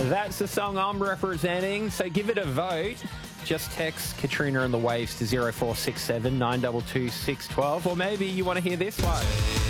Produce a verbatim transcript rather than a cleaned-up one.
That's the song I'm representing, so give it a vote. Just text Katrina and the Waves to zero four six seven nine two two six one two, or maybe you want to hear this one.